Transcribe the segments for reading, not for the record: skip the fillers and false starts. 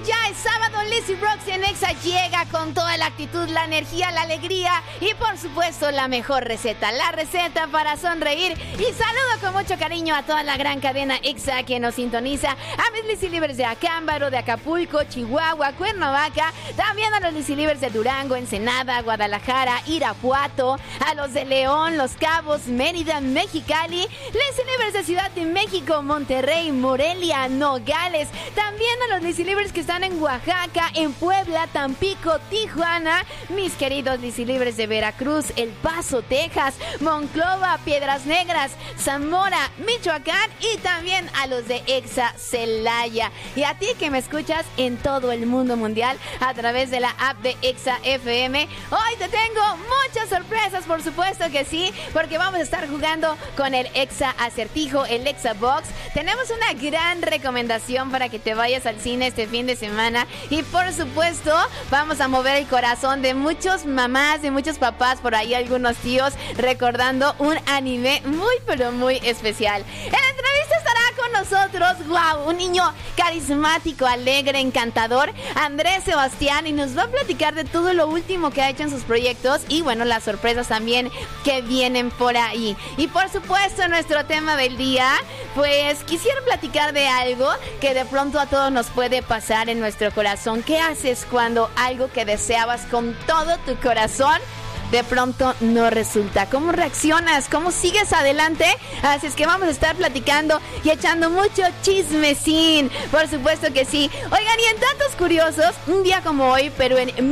ya es sábado, Lizzy Roxy en Exa llega con toda la actitud, la energía, la alegría y por supuesto la mejor receta, la receta para sonreír. Y saludo con mucho cariño a toda la gran cadena Exa que nos sintoniza, a mis Lizzy Livers de Acámbaro, de Acapulco, Chihuahua, Cuernavaca, también a los Lizzy Livers de Durango, Ensenada, Guadalajara, Irapuato, a los de León, Los Cabos, Mérida, Mexicali, Lizzy Livers de Ciudad de México, Monterrey, Morelia, Nogales, también a los Lizzy Livers que están en Oaxaca, en Puebla, Tampico, Tijuana, mis queridos Lizzy Livers de Veracruz, El Paso, Texas, Monclova, Piedras Negras, Zamora, Michoacán y también a los de Exa Celaya. Y a ti que me escuchas en todo el mundo mundial a través de la app de Exa FM, hoy te tengo muchas sorpresas, por supuesto que sí, porque vamos a estar jugando con el Exa Acertijo, el Exa Box. Tenemos una gran recomendación para que te vayas al cine este fin de semana y por supuesto vamos a mover el corazón de muchos mamás, de muchos papás, por ahí algunos tíos, recordando un anime muy pero muy especial. En la entrevista estará con nosotros, wow, un niño carismático, alegre, encantador, Andrés Sebastián, y nos va a platicar de todo lo último que ha hecho en sus proyectos y bueno, las sorpresas también que vienen por ahí. Y por supuesto nuestro tema del día, pues quisiera platicar de algo que de pronto a todos nos puede pasar en nuestro corazón. ¿Qué haces cuando algo que deseabas con todo tu corazón de pronto no resulta? ¿Cómo reaccionas? ¿Cómo sigues adelante? Así es que vamos a estar platicando y echando mucho chismecín. Por supuesto que sí. Oigan, y en datos curiosos, un día como hoy, pero en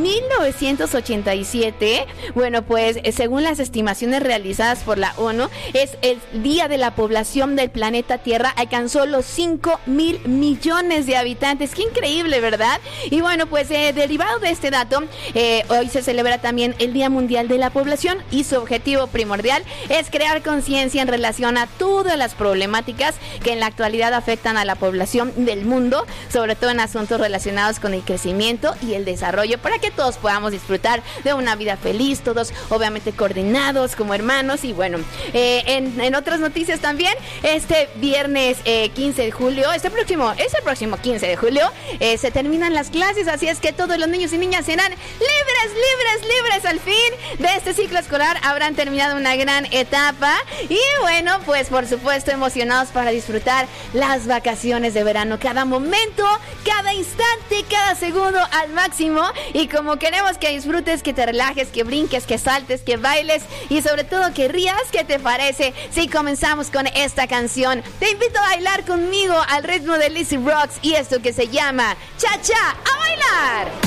1987, bueno, pues según las estimaciones realizadas por la ONU, es el día de la población del planeta Tierra, alcanzó los 5,000 millones de habitantes. Qué increíble, ¿verdad? Y bueno, pues derivado de este dato, hoy se celebra también el Día Mundial de la Población y su objetivo primordial es crear conciencia en relación a todas las problemáticas que en la actualidad afectan a la población del mundo, sobre todo en asuntos relacionados con el crecimiento y el desarrollo, para que todos podamos disfrutar de una vida feliz, todos obviamente coordinados como hermanos. Y bueno, en otras noticias también, este viernes 15 de julio, el próximo 15 de julio, se terminan las clases, así es que todos los niños y niñas serán libres al fin de este ciclo escolar, habrán terminado una gran etapa y bueno, pues por supuesto emocionados para disfrutar las vacaciones de verano, cada momento, cada instante, cada segundo al máximo. Y como queremos que disfrutes, que te relajes, que brinques, que saltes, que bailes y sobre todo que rías, ¿qué te parece si comenzamos con esta canción? Te invito a bailar conmigo al ritmo de Lizzy Rocks y esto que se llama Cha Cha, ¡a bailar!